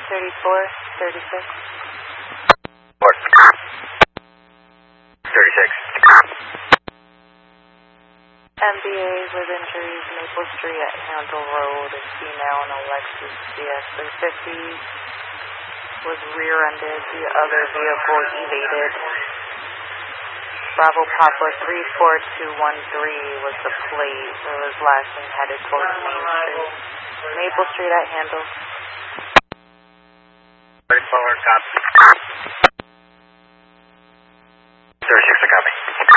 36. 36. MBA with injuries, Maple Street at Handle Road, a female in a Lexus CS 350 was rear-ended. The other vehicle evaded. Bravo Papa 34213 was the plate. It was last seen headed towards Main Street. Maple Street at Handle. 34,